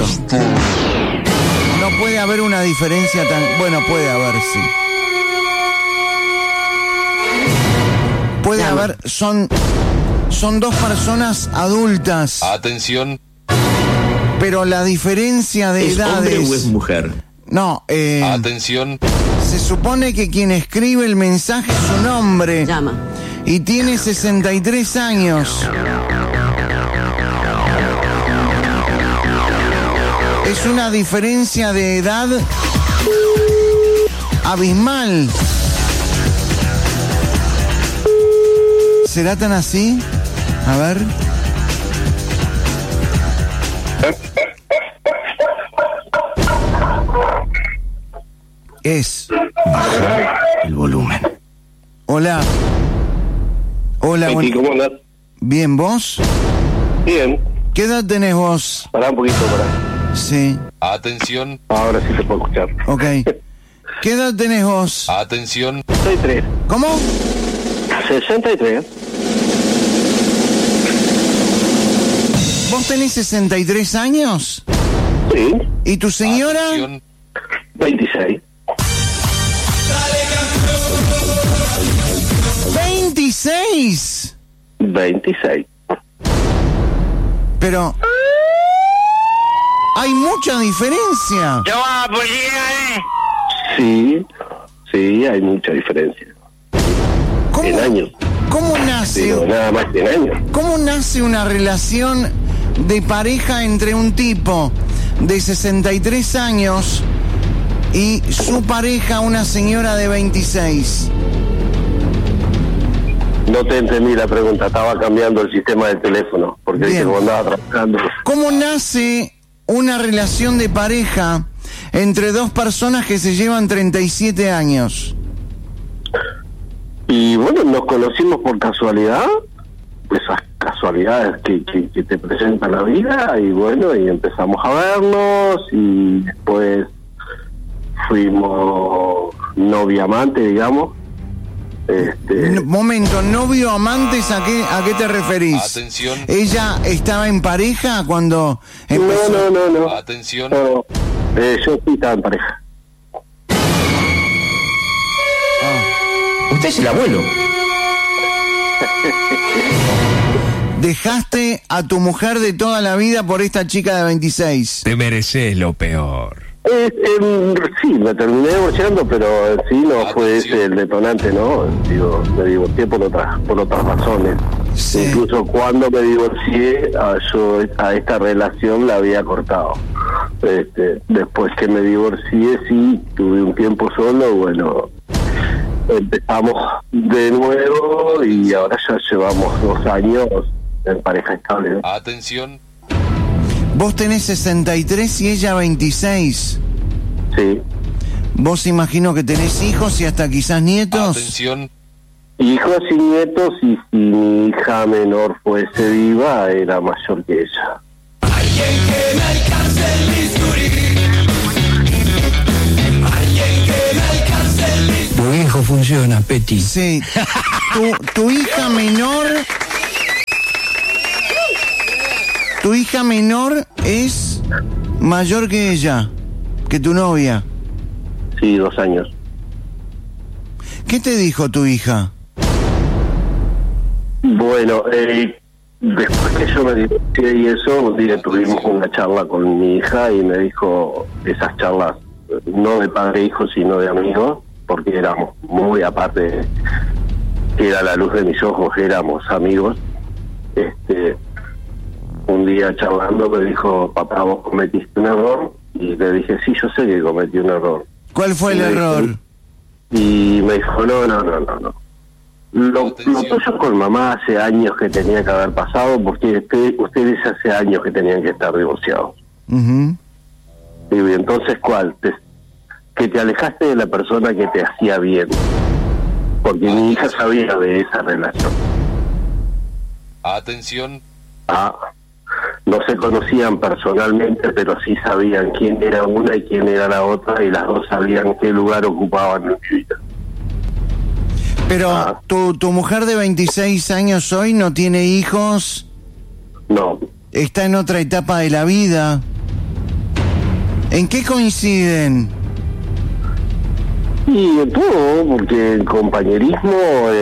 No puede haber una diferencia tan... Bueno, puede haber, sí. Puede haber... Son dos personas adultas. Atención. Pero la diferencia de ¿Es edades... hombre o es mujer? No, Atención. se supone que quien escribe el mensaje es un hombre. Llama. Y tiene 63 años. Es una diferencia de edad abismal. ¿Será tan así? A ver. Es. Baja el volumen. Hola. Hola, Aquí, ¿cómo andás? Bien, ¿vos? Bien. ¿Qué edad tenés vos? Pará un poquito, pará. Sí, Atención. Ahora sí te puedo escuchar. ok. ¿Qué edad tenés vos? Atención. 63. ¿Cómo? 63. ¿Vos tenés 63 años? Sí. ¿Y tu señora? Atención. 26. 26. 26. Pero... hay mucha diferencia. Sí. Sí, hay mucha diferencia. En años. ¿Cómo nace? Digo, nada más que en años. ¿Cómo nace una relación de pareja entre un tipo de 63 años y su pareja, una señora de 26? No te entendí la pregunta, estaba cambiando el sistema del teléfono, porque Bien. dije que andaba trabajando. ¿Cómo nace una relación de pareja entre dos personas que se llevan 37 años? Y bueno, nos conocimos por casualidad, esas casualidades que te presenta la vida, y bueno, y empezamos a vernos, y después fuimos novia amante, digamos. Momento, novio, amantes, ¿a qué te referís? Atención. ¿Ella estaba en pareja cuando empezó? No. Atención. No, yo sí estaba en pareja. Usted es el abuelo. ¿Dejaste a tu mujer de toda la vida por esta chica de 26? Te mereces lo peor. Sí, me terminé divorciando, pero en sí no fue ese el detonante, ¿no? Digo, me divorcié por otras razones. Sí. Incluso cuando me divorcié, yo a esta relación la había cortado. Después que me divorcié, sí, tuve un tiempo solo, bueno, empezamos de nuevo y ahora ya llevamos 2 años en pareja estable, ¿no? Atención. Vos tenés 63 y ella 26. Sí. Vos imagino que tenés hijos y hasta quizás nietos. Atención. Hijos y nietos, y si mi hija menor fuese viva, era mayor que ella. Tu hijo funciona, Peti. Sí. Tu hija menor... Tu hija menor es mayor que ella, que tu novia. Sí, 2 años. ¿Qué te dijo tu hija? Bueno, después que yo me divorcié y eso, un día tuvimos una charla con mi hija y me dijo esas charlas, no de padre e hijo, sino de amigos, porque éramos muy aparte, que era la luz de mis ojos, éramos amigos. Un día charlando me dijo, papá, vos cometiste un error, y le dije, sí, yo sé que cometí un error. ¿Cuál fue el error? Y me dijo, no. Lo tuyo con mamá hace años que tenía que haber pasado, porque ustedes hace años que tenían que estar divorciados. Ujú. Y entonces, ¿cuál? Que te alejaste de la persona que te hacía bien, porque mi hija sabía de esa relación. Atención. No se conocían personalmente, pero sí sabían quién era una y quién era la otra, y las dos sabían qué lugar ocupaban en mi vida. Pero tu mujer de 26 años hoy no tiene hijos, No, está en otra etapa de la vida. ¿En qué coinciden? Y en todo, porque el compañerismo,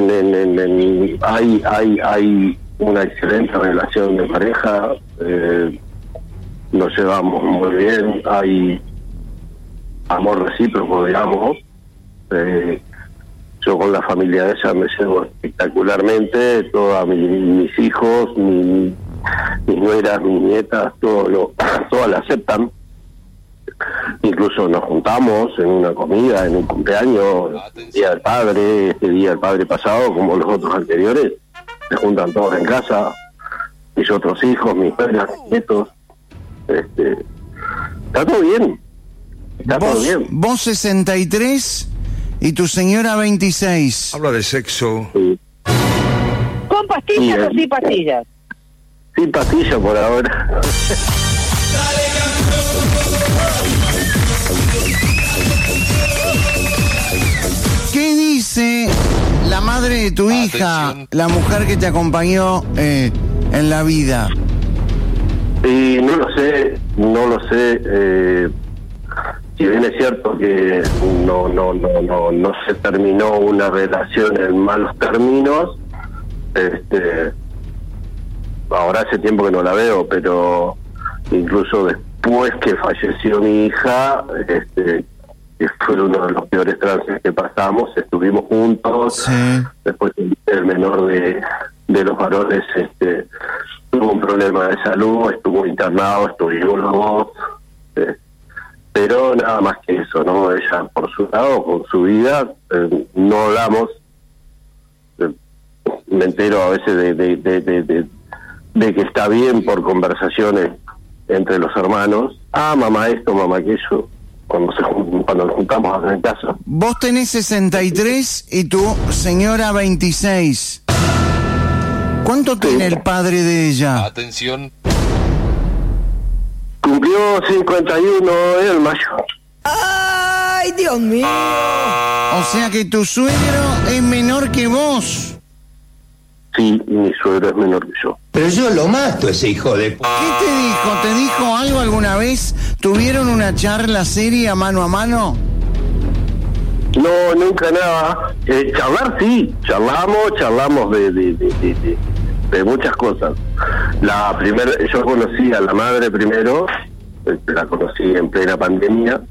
hay una excelente relación de pareja, nos llevamos muy bien, hay amor recíproco, digamos. Yo con la familia de ella me llevo espectacularmente, todos mis hijos, mis nueras, mis nietas, todas la aceptan. Incluso nos juntamos en una comida, en un cumpleaños, el Día del Padre, este Día del Padre pasado, como los otros anteriores, se juntan todos en casa, mis otros hijos, mis padres, mis nietos. Está todo bien. Está todo bien. Vos 63 y tu señora 26. Habla de sexo. Sí. ¿Con pastillas o sin pastillas? Sin pastillas por ahora. ¿Qué dice la madre de tu hija, la mujer que te acompañó en la vida? Y no lo sé. Si bien es cierto que no se terminó una relación en malos términos, ahora hace tiempo que no la veo, pero incluso después que falleció mi hija, que fue uno de los peores trances que pasamos, estuvimos juntos. Sí. Después el menor de los varones tuvo un problema de salud, estuvo internado, estuvimos los dos, pero nada más que eso, ¿no? Ella por su lado, con su vida, no hablamos. Me entero a veces de que está bien por conversaciones entre los hermanos. Mamá esto, mamá aquello, cuando nos juntamos en casa. Vos tenés 63 y tu señora 26. ¿Cuánto tiene el padre de ella? Atención. Cumplió 51 en el mayo. ¡Ay, Dios mío! O sea que tu suegro es menor que vos. Sí, mi suegro es menor que yo. Pero yo lo mato, ese hijo de... ¿Qué te dijo? ¿Te dijo algo alguna vez? ¿Tuvieron una charla seria mano a mano? No, nunca nada. Charlar sí, charlamos de muchas cosas. Yo conocí a la madre primero, la conocí en plena pandemia,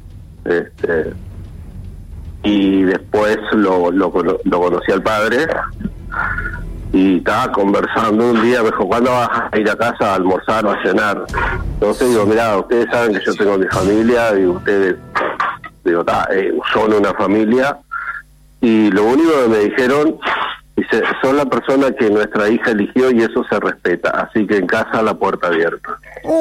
y después lo conocí al padre, y estaba conversando un día, me dijo, ¿cuándo vas a ir a casa a almorzar o a cenar? Entonces digo, mirá, ustedes saben que yo tengo mi familia, y ustedes son una familia, y lo único que me dijeron, dice, son la persona que nuestra hija eligió y eso se respeta, así que en casa la puerta abierta.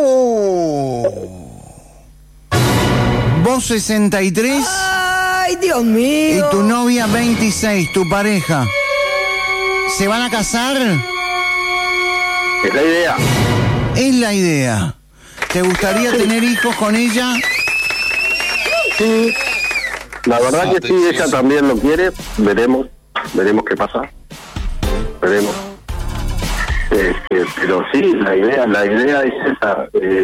Vos 63 ¡Ay, Dios mío! y tu novia 26, tu pareja. ¿Se van a casar? Es la idea. Es la idea. ¿Te gustaría tener hijos con ella? Sí, la verdad que sí, ella también lo quiere. Veremos qué pasa. Veremos. Pero sí, la idea es esa.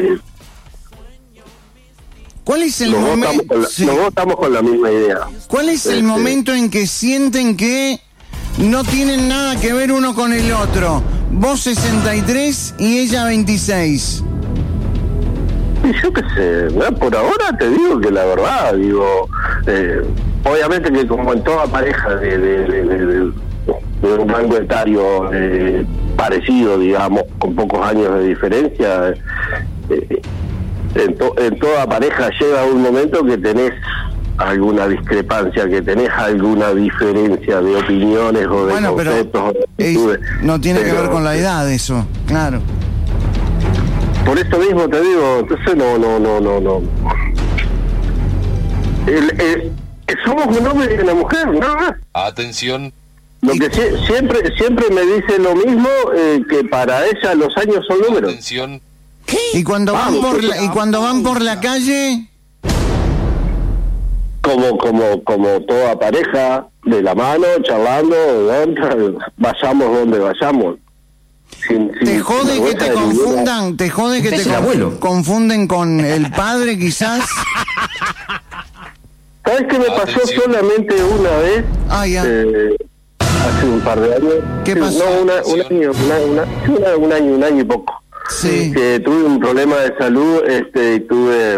¿Cuál es el Los momento? dos estamos con la misma idea. ¿Cuál es el momento en que sienten que no tienen nada que ver uno con el otro? Vos 63 y ella 26. Y yo qué sé, ¿no? Por ahora te digo que la verdad, obviamente que como en toda pareja de un rango etario parecido, digamos, con pocos años de diferencia, en toda pareja llega un momento que tenés alguna discrepancia, que tenés alguna diferencia de opiniones o de conceptos o de actitudes. No tiene que ver con la edad eso, claro. Por eso mismo te digo, entonces no. Somos un hombre y una mujer, nada más. Atención. Lo que siempre me dice lo mismo, que para ella los años son números. Atención. Y cuando van por la calle, como toda pareja, de la mano, charlando, vayamos donde vayamos. ¿Te jode que te confundan? ¿Te jode que te confunden con el padre, quizás? ¿Sabes qué me pasó solamente una vez? Hace un par de años. ¿Qué pasó? No, un año y poco. Sí. Que tuve un problema de salud, y tuve...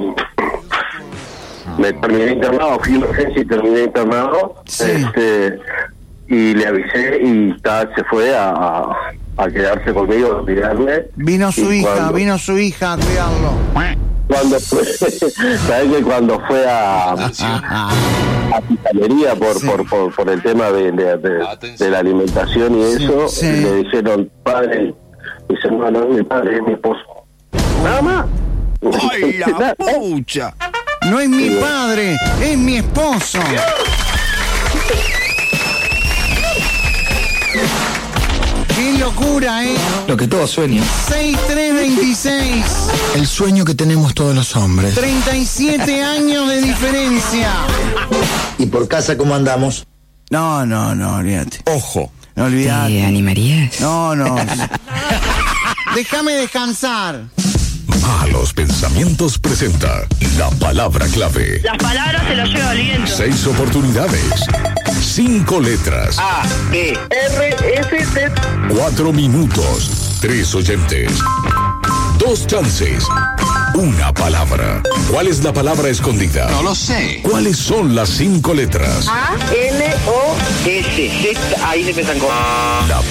me terminé internado, fui a emergencia y terminé internado. Sí. Y le avisé y se fue a quedarse conmigo, a cuidarme. Vino su hija a cuidarlo. Cuando fue, ¿sabes que cuando fue a Fiscalería por el tema de la alimentación y eso, le dijeron, padre, dice, no es mi padre, es mi esposo. Nada más. ¡Ay, la pucha! No es mi padre, es mi esposo. ¡Qué locura, Lo que todos sueñan. 6326. El sueño que tenemos todos los hombres. 37 años de diferencia. ¿Y por casa cómo andamos? No, olvídate. Ojo. No olvidate. ¿Te animarías? No. Déjame descansar. Malos Pensamientos presenta la palabra clave. Las palabras se las lleva el viento. 6 oportunidades. 5 letras. A, B, R, S, T. 4 minutos. 3 oyentes. 2 chances. Una palabra. ¿Cuál es la palabra escondida? No lo sé. ¿Cuáles son las 5 letras? A, L, O, S. Ahí se empiezan con... La